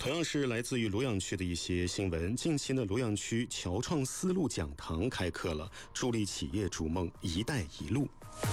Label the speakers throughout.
Speaker 1: 同样是来自于庐阳区的一些新闻。近期呢，庐阳区侨创丝路讲堂开课了，助力企业逐梦“一带一路”。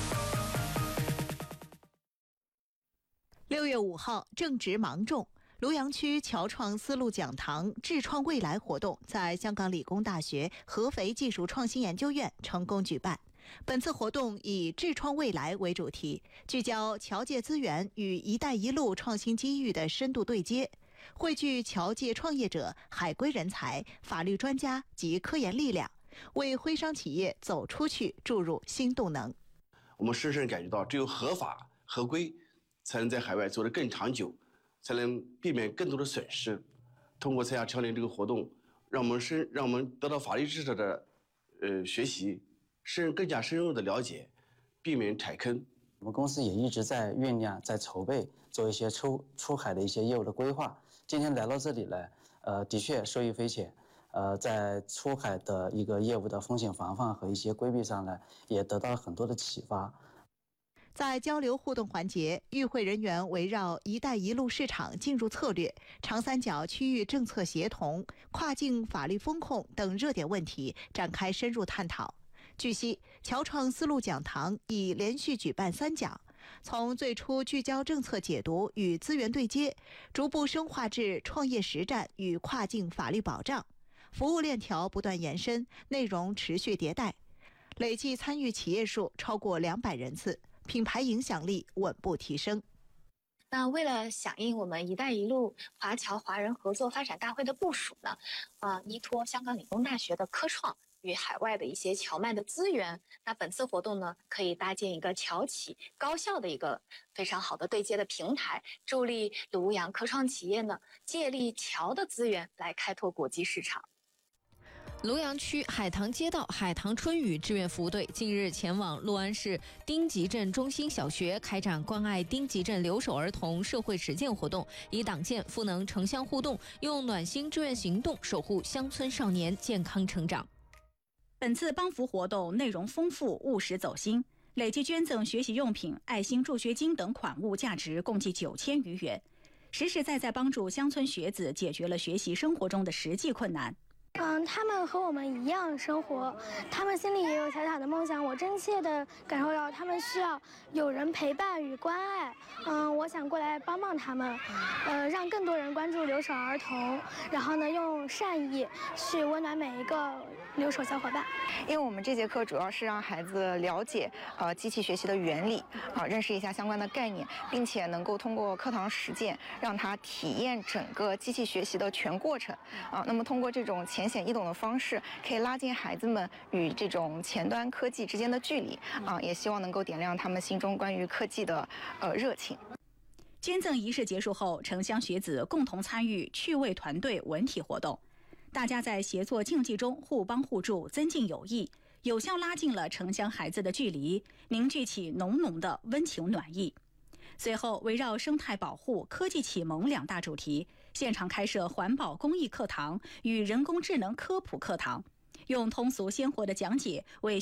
Speaker 2: 6月5号，正值芒种，庐阳区侨创丝路讲堂智创未来活动在香港理工大学合肥技术创新研究院成功举办。本次活动以智创未来为主题，聚焦侨界资源与“一带一路”创新机遇的深度对接，汇聚侨界创业者、海归人才、法律专家及科研力量，为徽商企业走出去注入新动能。
Speaker 3: 我们深深感觉到，只有合法合规，才能在海外做得更长久，才能避免更多的损失。通过参加侨联这个活动，让我们得到法律知识的学习，更加深入的了解，避免踩坑。
Speaker 4: 我们公司也一直在酝酿、在筹备，做一些出海的一些业务的规划。今天来到这里来，的确受益匪浅。在出海的一个业务的风险防范和一些规避上呢，也得到了很多的启发。
Speaker 2: 在交流互动环节，与会人员围绕“一带一路”市场进入策略、长三角区域政策协同、跨境法律风控等热点问题展开深入探讨。据悉，侨创丝路讲堂已连续举办3讲，从最初聚焦政策解读与资源对接，逐步深化至创业实战与跨境法律保障，服务链条不断延伸，内容持续迭代，累计参与企业数超过200人次，品牌影响力稳步提升。
Speaker 5: 那为了响应我们“一带一路”华侨华人合作发展大会的部署呢，依托香港理工大学的科创与海外的一些侨脉的资源，那本次活动呢，可以搭建一个侨企高校的一个非常好的对接的平台，助力庐阳科创企业呢，借力侨的资源来开拓国际市场。
Speaker 6: 庐阳区海棠街道海棠春雨志愿服务队近日前往六安市丁集镇中心小学开展关爱丁集镇留守儿童社会实践活动，以党建赋能城乡互动，用暖心志愿行动守护乡村少年健康成长。
Speaker 7: 本次帮扶活动内容丰富，务实走心，累计捐赠学习用品、爱心助学金等款物价值共计9000余元，实实在在帮助乡村学子解决了学习生活中的实际困难。
Speaker 8: 他们和我们一样生活，他们心里也有小小的梦想，我真切地感受到他们需要有人陪伴与关爱。我想过来帮帮他们，让更多人关注留守儿童，然后呢，用善意去温暖每一个留守小伙伴。
Speaker 9: 因为我们这节课主要是让孩子了解机器学习的原理，认识一下相关的概念，并且能够通过课堂实践，让他体验整个机器学习的全过程。那么通过这种浅显易懂的方式，可以拉近孩子们与这种前端科技之间的距离也希望能够点亮他们心中关于科技的热情。
Speaker 7: 捐赠仪式结束后，城乡学子共同参与趣味团队文体活动，大家在协作竞技中互帮互助，增进友谊，有效拉近了城乡孩子的距离，凝聚起浓浓的温情暖意。随后，围绕生态保护、科技启蒙2大主题，现场开设环保公益课堂与人工智能科普课堂，用通俗鲜活的讲解为